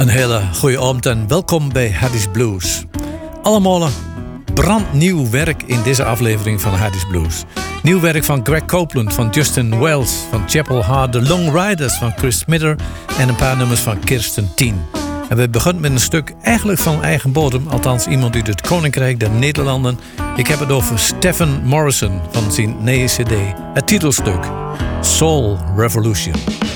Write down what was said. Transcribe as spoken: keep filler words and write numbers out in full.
Een hele goede avond en welkom bij Hardy's Blues. Allemaal brandnieuw werk in deze aflevering van Hardy's Blues. Nieuw werk van Greg Copeland, van Justin Wells, van Chapel Hart, The Long Riders van Chris Smither en een paar nummers van Kirsten Tien. En we beginnen met een stuk eigenlijk van eigen bodem, althans iemand uit het Koninkrijk der Nederlanden. Ik heb het over Stephen Morrison van zijn nieuwe cd. Het titelstuk Soul Revolution.